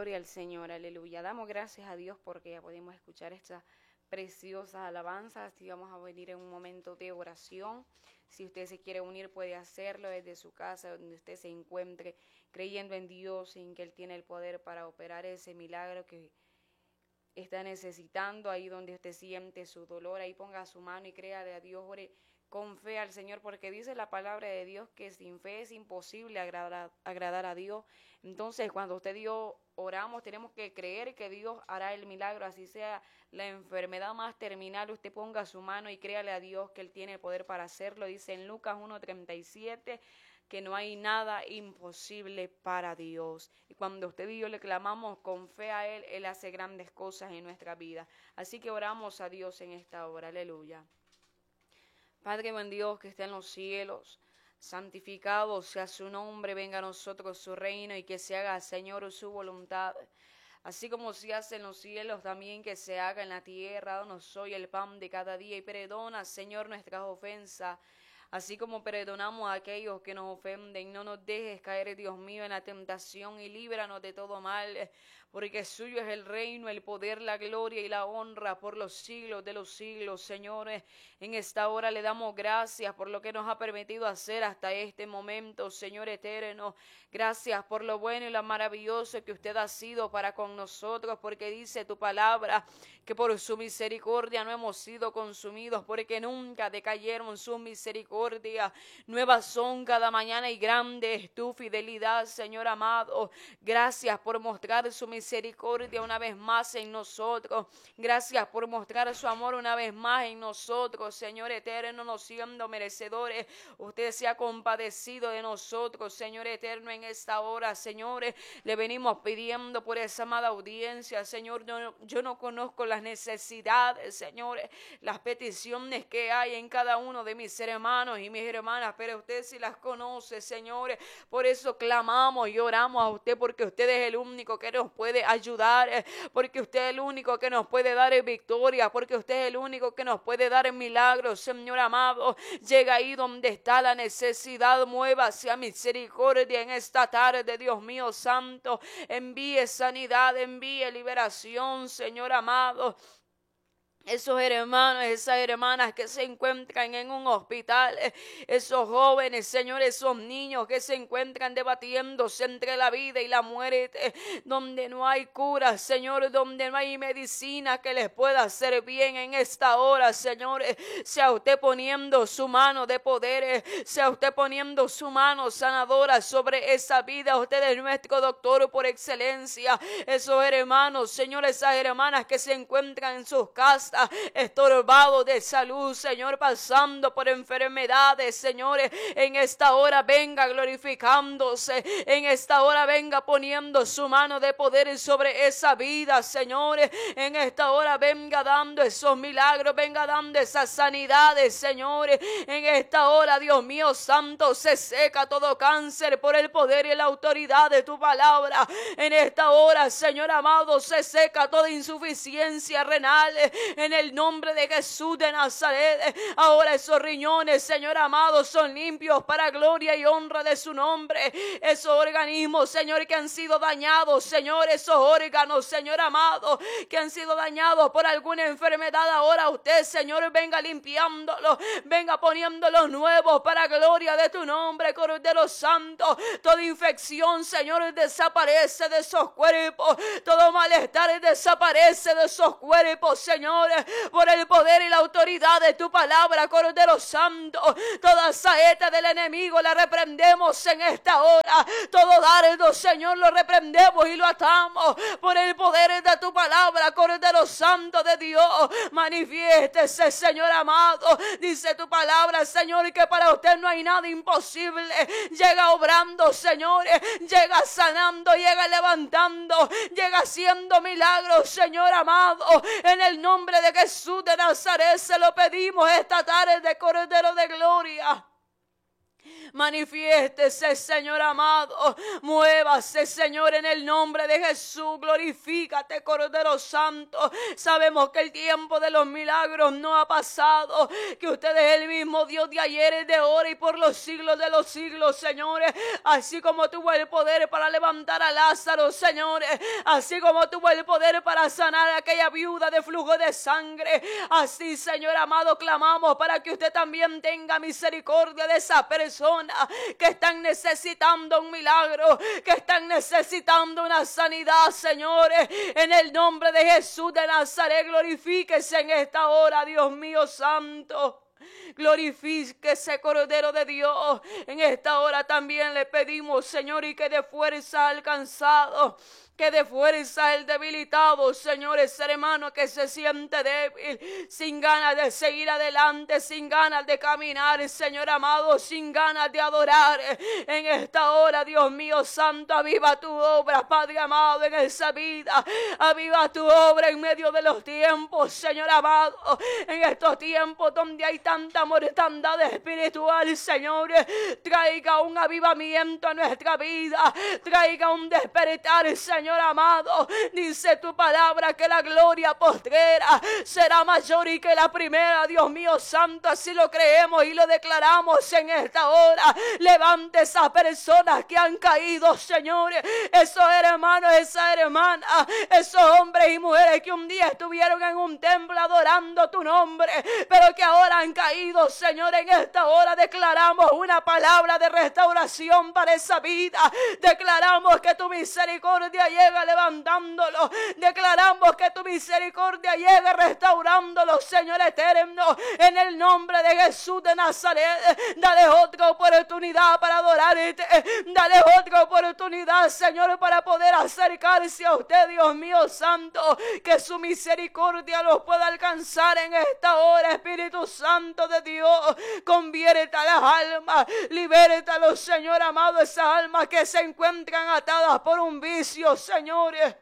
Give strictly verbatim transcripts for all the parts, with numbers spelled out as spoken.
Gloria al Señor, aleluya. Damos gracias a Dios porque ya podemos escuchar estas preciosas alabanzas. Y vamos a venir en un momento de oración. Si usted se quiere unir, puede hacerlo desde su casa, donde usted se encuentre, creyendo en Dios, en que Él tiene el poder para operar ese milagro que está necesitando. Ahí donde usted siente su dolor, ahí ponga su mano y créale a Dios, ore con fe al Señor, porque dice la palabra de Dios que sin fe es imposible agradar, agradar a Dios. Entonces, cuando usted y yo oramos, tenemos que creer que Dios hará el milagro, así sea la enfermedad más terminal. Usted ponga su mano y créale a Dios que Él tiene el poder para hacerlo. Dice en Lucas uno treinta y siete que no hay nada imposible para Dios. Y cuando usted y yo le clamamos con fe a Él, Él hace grandes cosas en nuestra vida. Así que oramos a Dios en esta hora. Aleluya. Padre buen Dios que está en los cielos, santificado sea su nombre, venga a nosotros su reino y que se haga, Señor, su voluntad. Así como se hace en los cielos, también que se haga en la tierra. Danos hoy el pan de cada día y perdona, Señor, nuestras ofensas, así como perdonamos a aquellos que nos ofenden. No nos dejes caer, Dios mío, en la tentación y líbranos de todo mal, porque suyo es el reino, el poder, la gloria y la honra por los siglos de los siglos. Señores, en esta hora le damos gracias por lo que nos ha permitido hacer hasta este momento, Señor eterno. Gracias por lo bueno y lo maravilloso que usted ha sido para con nosotros, porque dice tu palabra que por su misericordia no hemos sido consumidos, porque nunca decayeron su misericordia. Nuevas son cada mañana y grande es tu fidelidad, Señor amado. Gracias por mostrar su misericordia una vez más en nosotros. Gracias por mostrar su amor una vez más en nosotros, Señor eterno, no siendo merecedores. Usted se ha compadecido de nosotros, Señor eterno, en esta hora, señores. Le venimos pidiendo por esa amada audiencia, Señor. Yo, yo no conozco las necesidades, señores, las peticiones que hay en cada uno de mis hermanos y mis hermanas, pero usted sí las conoce, señores. Por eso clamamos y oramos a usted, porque usted es el único que nos puede ayudar, porque usted es el único que nos puede dar victoria, porque usted es el único que nos puede dar milagros, Señor amado. Llega ahí donde está la necesidad, mueva hacia misericordia en esta tarde, Dios mío santo. Envíe sanidad, envíe liberación, Señor amado. Esos hermanos, esas hermanas que se encuentran en un hospital, esos jóvenes, Señor, esos niños que se encuentran debatiéndose entre la vida y la muerte, donde no hay cura, Señor, donde no hay medicina que les pueda hacer bien en esta hora, Señor. Sea usted poniendo su mano de poder, sea usted poniendo su mano sanadora sobre esa vida. Usted es nuestro doctor por excelencia. Esos hermanos, Señor, esas hermanas que se encuentran en sus casas, estorbado de salud, Señor, pasando por enfermedades, señores, en esta hora venga glorificándose, en esta hora venga poniendo su mano de poder sobre esa vida, señores, en esta hora venga dando esos milagros, venga dando esas sanidades, señores, en esta hora, Dios mío santo, se seca todo cáncer por el poder y la autoridad de tu palabra. En esta hora, Señor amado, se seca toda insuficiencia renal, en el nombre de Jesús de Nazaret. Ahora esos riñones, Señor amado, son limpios para gloria y honra de su nombre. Esos organismos, Señor, que han sido dañados, Señor, esos órganos, Señor amado, que han sido dañados por alguna enfermedad, ahora usted, Señor, venga limpiándolos, venga poniéndolos nuevos para gloria de tu nombre, Cordero Santo. Toda infección, Señor, desaparece de esos cuerpos, todo malestar desaparece de esos cuerpos, Señor, por el poder y la autoridad de tu palabra, Cordero Santo. Toda saeta del enemigo la reprendemos en esta hora. Todo dardo, Señor, lo reprendemos y lo atamos por el poder de tu palabra, Cordero Santo de Dios. Manifiéstese, Señor amado. Dice tu palabra, Señor, que para usted no hay nada imposible. Llega obrando, Señor, llega sanando, llega levantando, llega haciendo milagros, Señor amado. En el nombre de Jesús de Nazaret se lo pedimos esta tarde, Cordero de Gloria. Manifiéstese, Señor amado. Muévase, Señor, en el nombre de Jesús. Glorifícate, Cordero Santo. Sabemos que el tiempo de los milagros no ha pasado, que usted es el mismo Dios de ayer, de ahora y por los siglos de los siglos, señores. Así como tuvo el poder para levantar a Lázaro, señores, así como tuvo el poder para sanar a aquella viuda de flujo de sangre, así, Señor amado, clamamos para que usted también tenga misericordia de esa persona que están necesitando un milagro, que están necesitando una sanidad, señores. En el nombre de Jesús de Nazaret, glorifíquese en esta hora, Dios mío santo. Glorifíquese, Cordero de Dios. En esta hora también le pedimos, Señor, y que de fuerza alcanzado, que de fuerza el debilitado, Señor, ese hermano que se siente débil, sin ganas de seguir adelante, sin ganas de caminar, Señor amado, sin ganas de adorar. En esta hora, Dios mío santo, aviva tu obra, Padre amado, en esa vida. Aviva tu obra en medio de los tiempos, Señor amado. En estos tiempos donde hay tanta mortandad espiritual, Señor, traiga un avivamiento a nuestra vida, traiga un despertar, Señor. Señor amado, dice tu palabra que la gloria postrera será mayor y que la primera, Dios mío santo, así lo creemos y lo declaramos en esta hora. Levante esas personas que han caído, Señor, esos hermanos, esas hermanas, esos hombres y mujeres que un día estuvieron en un templo adorando tu nombre, pero que ahora han caído, Señor. En esta hora declaramos una palabra de restauración para esa vida. Declaramos que tu misericordia llega levantándolo. Declaramos que tu misericordia llega restaurándolo, Señor eterno. En el nombre de Jesús de Nazaret, dale otra oportunidad para adorarte. Dale otra oportunidad, Señor, para poder acercarse a usted, Dios mío santo. Que su misericordia los pueda alcanzar en esta hora, Espíritu Santo de Dios. Convierte a las almas, libértalos, Señor amado, esas almas que se encuentran atadas por un vicio, señores,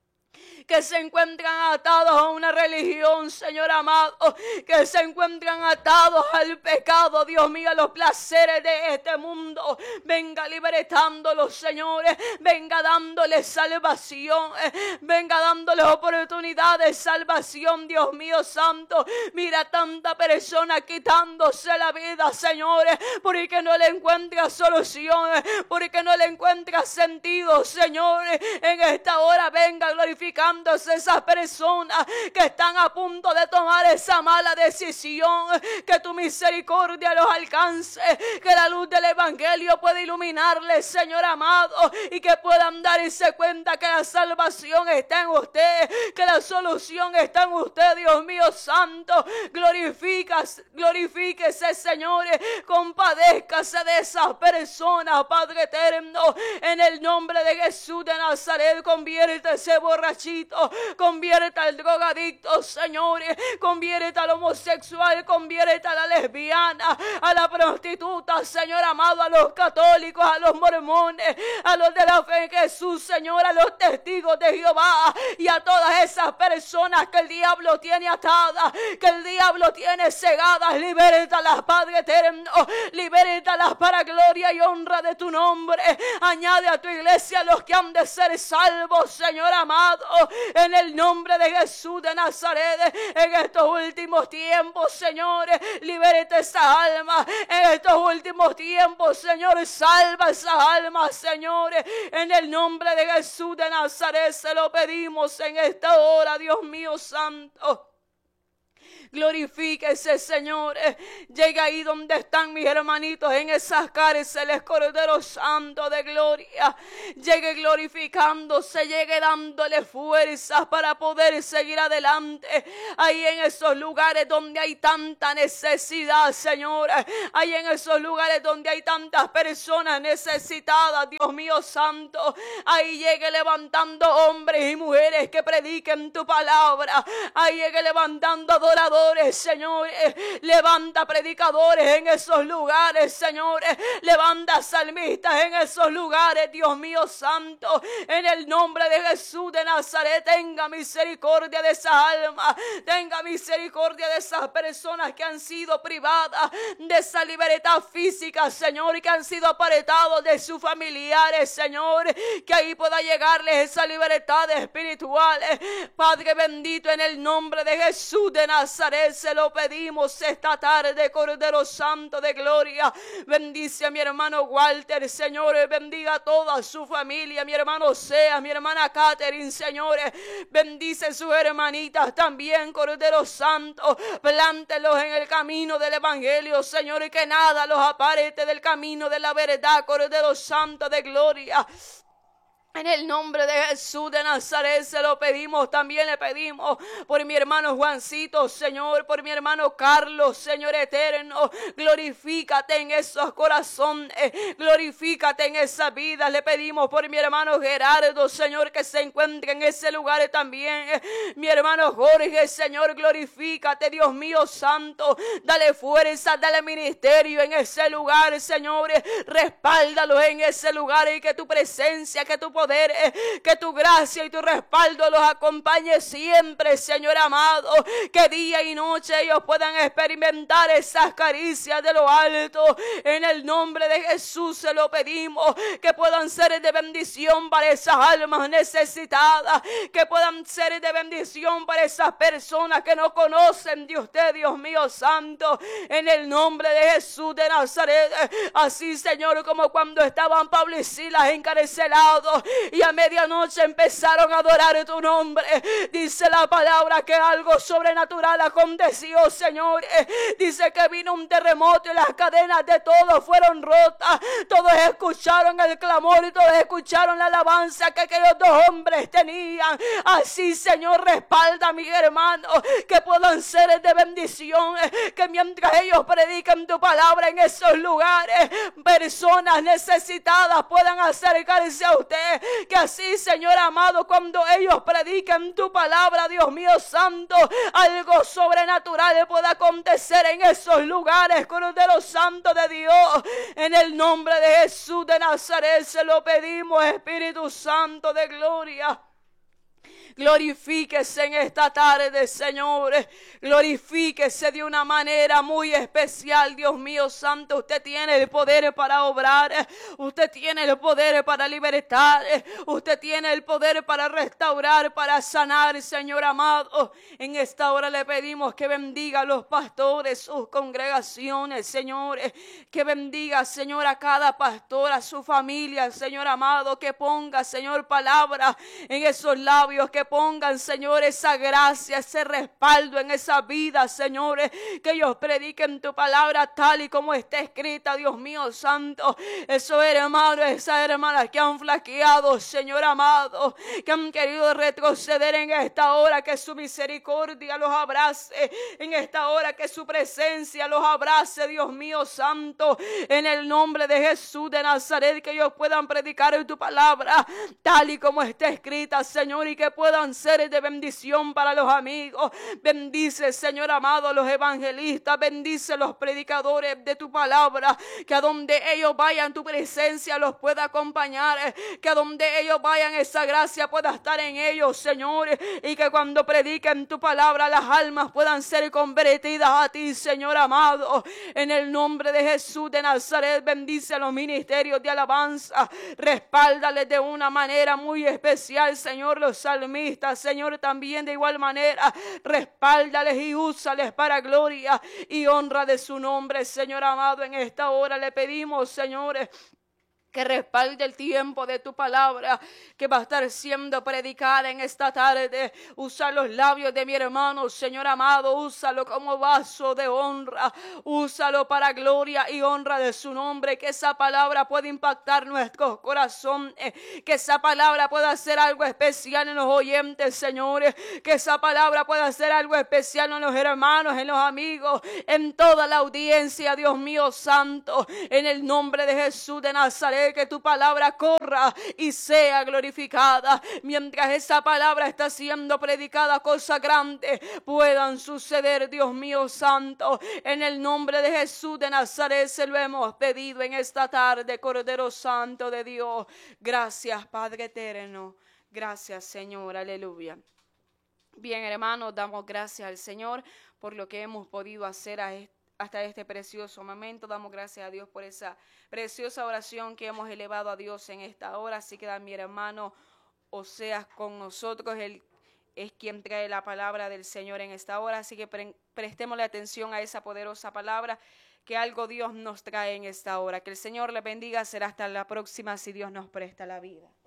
que se encuentran atados a una religión, Señor amado, que se encuentran atados al pecado, Dios mío, a los placeres de este mundo. Venga libertándolos, señores, venga dándoles salvación, venga dándoles oportunidad de salvación, Dios mío santo. Mira tanta persona quitándose la vida, señores, porque no le encuentra solución, porque no le encuentra sentido, señores. En esta hora venga glorificando esas personas que están a punto de tomar esa mala decisión. Que tu misericordia los alcance, que la luz del evangelio pueda iluminarles, Señor amado, y que puedan darse cuenta que la salvación está en usted, que la solución está en usted, Dios mío santo. Glorificas, glorifíquese, señores, compadézcase de esas personas, Padre eterno. En el nombre de Jesús de Nazaret, convierte ese borrachito, convierte al drogadicto, señores, convierte al homosexual, convierte a la lesbiana, a la prostituta, Señor amado, a los católicos, a los mormones, a los de la fe en Jesús, Señor, a los testigos de Jehová y a todas esas personas que el diablo tiene atadas, que el diablo tiene cegadas. Libértalas, Padre eterno, libértalas para gloria y honra de tu nombre. Añade a tu iglesia los que han de ser salvos, Señor amado, en el nombre de Jesús de Nazaret. En estos últimos tiempos, señores, libérate esas almas. En estos últimos tiempos, Señor, salva esas almas, señores. En el nombre de Jesús de Nazaret se lo pedimos en esta hora, Dios mío santo. Glorifíquese, señores. Llega ahí donde están mis hermanitos, en esas cárceles, Cordero Santo de gloria. Llegue glorificándose, llegue dándole fuerzas para poder seguir adelante. Ahí en esos lugares donde hay tanta necesidad, señores. Ahí en esos lugares donde hay tantas personas necesitadas, Dios mío santo. Ahí llegue levantando hombres y mujeres que prediquen tu palabra. Ahí llegue levantando adoradores predicadores, Señor. Levanta predicadores en esos lugares, Señor. Levanta salmistas en esos lugares, Dios mío santo. En el nombre de Jesús de Nazaret, tenga misericordia de esas almas. Tenga misericordia de esas personas que han sido privadas de esa libertad física, Señor, y que han sido apartados de sus familiares, Señor. Que ahí pueda llegarles esa libertad espiritual. Padre bendito, en el nombre de Jesús de Nazaret se lo pedimos esta tarde, Cordero Santo de gloria. Bendice a mi hermano Walter, Señor. Bendiga a toda su familia, mi hermano Sea, mi hermana Catherine, Señor. Bendice sus hermanitas también, Cordero Santo. Plántelos en el camino del evangelio, Señor, y que nada los aparte del camino de la verdad, Cordero Santo de gloria. En el nombre de Jesús de Nazaret se lo pedimos, también le pedimos por mi hermano Juancito, Señor, por mi hermano Carlos, Señor eterno. Glorifícate en esos corazones, glorifícate en esa vida. Le pedimos por mi hermano Gerardo, Señor, que se encuentre en ese lugar también. Mi hermano Jorge, Señor, glorifícate, Dios mío santo. Dale fuerza, dale ministerio en ese lugar, Señor. Respáldalo en ese lugar y que tu presencia, que tu poder, que tu gracia y tu respaldo los acompañe siempre, Señor amado. Que día y noche ellos puedan experimentar esas caricias de lo alto. En el nombre de Jesús se lo pedimos. Que puedan ser de bendición para esas almas necesitadas. Que puedan ser de bendición para esas personas que no conocen de usted, Dios mío santo. En el nombre de Jesús de Nazaret. Así, Señor, como cuando estaban Pablo y Silas encarcelados y a medianoche empezaron a adorar tu nombre. Dice la palabra que algo sobrenatural aconteció, Señor. Dice que vino un terremoto y las cadenas de todos fueron rotas. Todos escucharon el clamor y todos escucharon la alabanza que aquellos dos hombres tenían. Así, Señor, respalda a mis hermanos, que puedan ser de bendición, que mientras ellos predican tu palabra en esos lugares, personas necesitadas puedan acercarse a usted. Que así, Señor amado, cuando ellos prediquen tu palabra, Dios mío santo, algo sobrenatural pueda acontecer en esos lugares, Cordero Santo de Dios. En el nombre de Jesús de Nazaret se lo pedimos, Espíritu Santo de gloria. Glorifíquese en esta tarde, Señor. Glorifíquese de una manera muy especial, Dios mío santo. Usted tiene el poder para obrar. Usted tiene el poder para libertar. Usted tiene el poder para restaurar, para sanar, Señor amado. En esta hora le pedimos que bendiga a los pastores, sus congregaciones, Señor. Que bendiga, Señor, a cada pastor, a su familia, Señor amado. Que ponga, Señor, palabra en esos labios, que pongan, Señor, esa gracia, ese respaldo en esa vida, Señor, que ellos prediquen tu palabra tal y como está escrita, Dios mío santo. Esos hermanos, esas hermanas que han flaqueado, Señor amado, que han querido retroceder en esta hora, que su misericordia los abrace, en esta hora que su presencia los abrace, Dios mío santo, en el nombre de Jesús de Nazaret, que ellos puedan predicar tu palabra tal y como está escrita, Señor, y que puedan ser de bendición para los amigos. Bendice, Señor amado, los evangelistas, bendice los predicadores de tu palabra, que a donde ellos vayan tu presencia los pueda acompañar, que a donde ellos vayan esa gracia pueda estar en ellos, Señor, y que cuando prediquen tu palabra las almas puedan ser convertidas a ti, Señor amado. En el nombre de Jesús de Nazaret, bendice los ministerios de alabanza, respáldales de una manera muy especial, Señor, los salmistas, Señor, también de igual manera, respáldales y úsales para gloria y honra de su nombre, Señor amado. En esta hora le pedimos, Señores, que respalde el tiempo de tu palabra que va a estar siendo predicada en esta tarde. Usa los labios de mi hermano, Señor amado, úsalo como vaso de honra, úsalo para gloria y honra de su nombre, que esa palabra pueda impactar nuestros corazones, que esa palabra pueda hacer algo especial en los oyentes, señores, que esa palabra pueda hacer algo especial en los hermanos, en los amigos, en toda la audiencia, Dios mío santo, en el nombre de Jesús de Nazaret. Padre, que tu palabra corra y sea glorificada. Mientras esa palabra está siendo predicada, cosas grandes puedan suceder, Dios mío santo. En el nombre de Jesús de Nazaret se lo hemos pedido en esta tarde, Cordero Santo de Dios. Gracias, Padre eterno. Gracias, Señor. Aleluya. Bien, hermanos, damos gracias al Señor por lo que hemos podido hacer a este hasta este precioso momento. Damos gracias a Dios por esa preciosa oración que hemos elevado a Dios en esta hora. Así que mi hermano Oseas con nosotros. Él es quien trae la palabra del Señor en esta hora. Así que pre prestémosle atención a esa poderosa palabra que algo Dios nos trae en esta hora. Que el Señor le bendiga. Será hasta la próxima si Dios nos presta la vida.